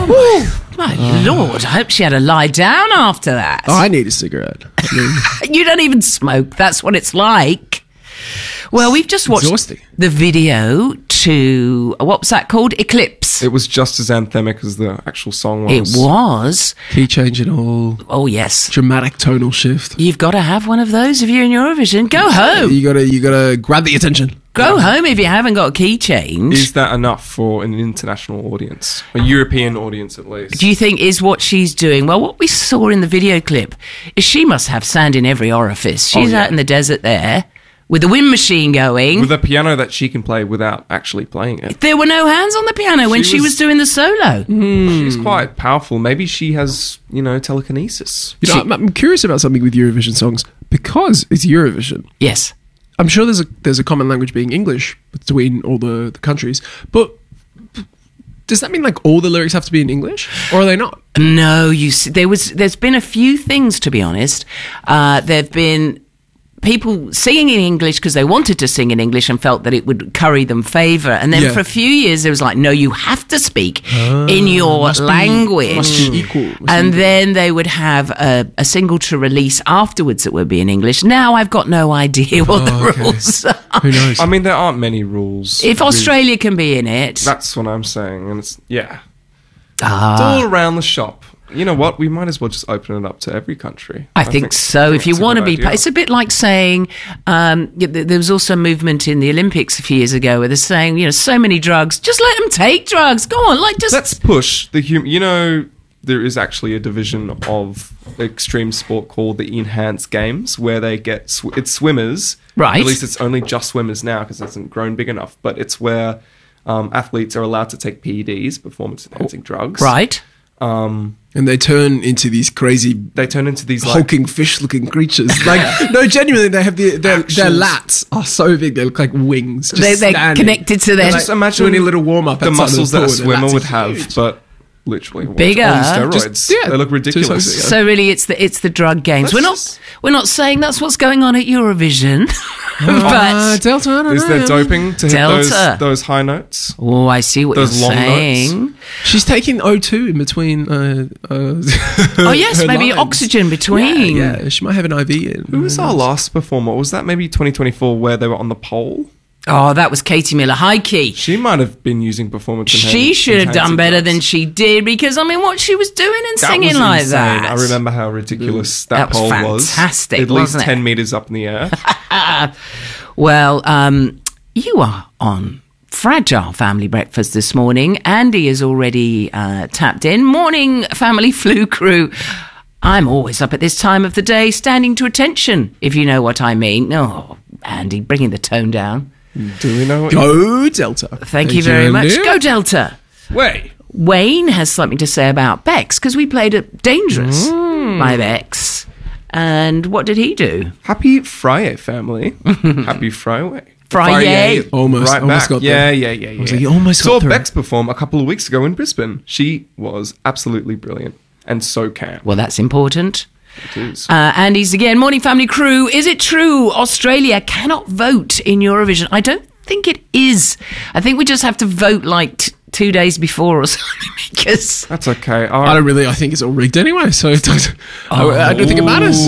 My Lord, I hope she had to lie down after that. Oh, I need a cigarette. You don't even smoke. That's what it's like. Well, we've just watched Exhausting. the video to, what was that called? Eclipse. It was just as anthemic as the actual song It was. was. Key change and all. Oh, yes. Dramatic tonal shift. You've got to have one of those if you're in Eurovision. Go home. You gotta grab the attention. Go home if you haven't got a key change. Is that enough for an international audience? A European audience, at least? Do you think is what she's doing? Well, what we saw in the video clip is she must have sand in every orifice. She's out in the desert there with the wind machine going. With a piano that she can play without actually playing it. There were no hands on the piano when she was doing the solo. She's quite powerful. Maybe she has, telekinesis. You know, I'm curious about something with Eurovision songs because it's Eurovision. Yes. I'm sure there's a common language being English between all the countries, but does that mean like all the lyrics have to be in English, or are they not? No, you see, there's been a few things, to be honest. There've been people singing in English because they wanted to sing in English and felt that it would curry them favour. And then for a few years, it was like, no, you have to speak in your language. Must be equal. And then they would have a single to release afterwards that would be in English. Now I've got no idea what the rules are. Who knows? I mean, there aren't many rules. If Australia can be in it. That's what I'm saying. And it's all around the shop. You know what? We might as well just open it up to every country. I think so. If you that's a want to good be, idea. it's a bit like saying there was also a movement in the Olympics a few years ago where they're saying, so many drugs, just let them take drugs. Go on, Let's push the human. There is actually a division of extreme sport called the Enhanced Games where they get it's swimmers. Right. At least it's only just swimmers now because it hasn't grown big enough. But it's where athletes are allowed to take PEDs, performance-enhancing drugs. right. And they turn into these crazy, They turn into these hulking fish-looking creatures. Like, no, genuinely, they have their lats are so big they look like wings. Just They're standing. connected to their. Just imagine doing a little warm-up the outside muscles the that a pool, their swimmer lats would are have, huge. but literally Bigger. on steroids. Just- yeah, they look ridiculous. so- So really, it's the drug games. We're not saying that's what's going on at Eurovision, but Delta, I don't Is there know. doping to hit Delta. those high notes? oh, I see what Those you're long saying. She's taking O2 in between. Oh yes, her maybe lines. oxygen between. Yeah, she might have an IV in. Who was our last performer? Was that maybe 2024 where they were on the pole? Oh, that was Katie Miller. Hi, Key. She might have been using performance. She should have done better than she did because, what she was doing and That singing was like insane. that. I remember how ridiculous That that was pole was. fantastic, At least wasn't it? 10 metres up in the air. Well, you are on Fragile Family Breakfast this morning. Andy is already tapped in. Morning, Family Flu Crew. I'm always up at this time of the day, standing to attention, if you know what I mean. Oh, Andy, bringing the tone down. Do we know what Go Delta. Thank you very much. Go Delta. Wait. Wayne has something to say about Bex, because we played it Dangerous by Bex. And what did he do? Happy Friday, family. Happy Friday. Friday. Almost back. got Yeah. there. I was like, you almost got Saw through. Bex perform a couple of weeks ago in Brisbane. She was absolutely brilliant. And so can. Well, that's important. It is. Andy's again. Morning, family crew. Is it true Australia cannot vote in Eurovision? I don't think it is. I think we just have to vote like 2 days before or something because... That's okay. I think it's all rigged anyway, so it doesn't, I don't think it matters.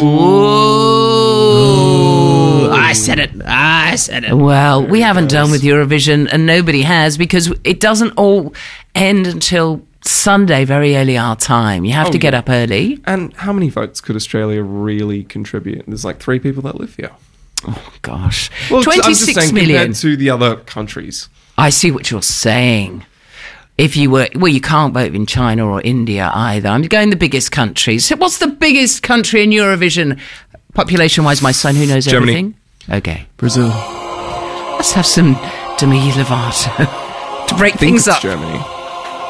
Ooh, I said it. Well, we haven't done with Eurovision and nobody has because it doesn't all end until Sunday, very early our time. You have to get up early. And how many votes could Australia really contribute? There's like 3 people that live here. Oh, gosh. Well, I'm just 26 saying, million. compared to the other countries. I see what you're saying. If you were, you can't vote in China or India either. I'm going the biggest countries. So what's the biggest country in Eurovision? Population-wise, my son who knows Germany. everything. Okay. Brazil. Let's have some Demi Lovato to break I think things it's up. Germany.